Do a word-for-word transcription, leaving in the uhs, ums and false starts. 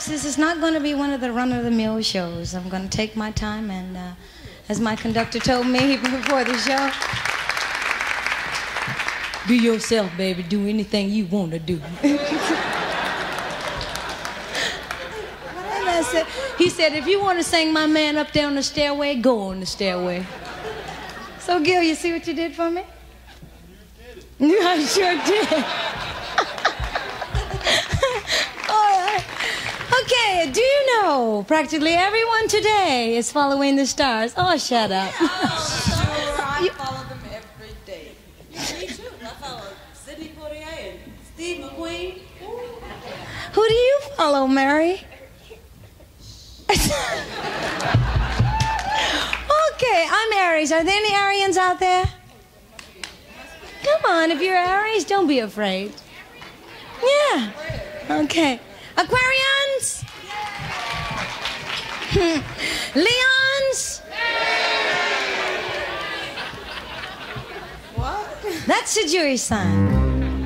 this is not going to be one of the run-of-the-mill shows. I'm going to take my time, and uh, as my conductor told me before the show, be yourself, baby. Do anything you want to do. I said, he said, if you want to sing My Man Up There on the Stairway, go on the stairway. So, Gil, you see what you did for me? You did. I sure did. All right. Okay, do you know practically everyone today is following the stars? Oh, shut up. Oh, sure, I you, follow them every day. Me too. I follow Sidney Poitier and Steve McQueen. Who do you follow, Mary? Okay, I'm Aries. Are there any Arians out there? Come on, if you're Aries, don't be afraid. Yeah. Okay. Aquarians? Leons? What? That's a Jewish sign.